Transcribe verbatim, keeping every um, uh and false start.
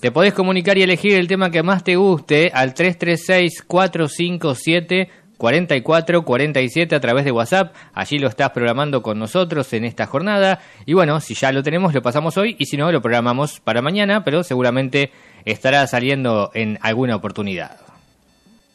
Te podés comunicar y elegir el tema que más te guste al tres tres seis, cuatro cinco siete, cuatro cuatro cuatro siete a través de WhatsApp. Allí lo estás programando con nosotros en esta jornada. Y bueno, si ya lo tenemos, lo pasamos hoy. Y si no, lo programamos para mañana, pero seguramente estará saliendo en alguna oportunidad.